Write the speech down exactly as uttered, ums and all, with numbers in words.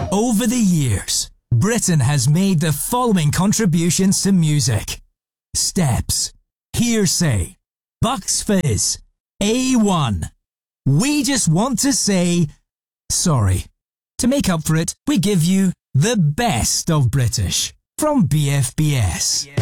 Over the years, Britain has made the following contributions to music: Steps, Hearsay, Bucks Fizz, A one. We just want to say sorry. To make up for it, we give you the best of British from B F B S.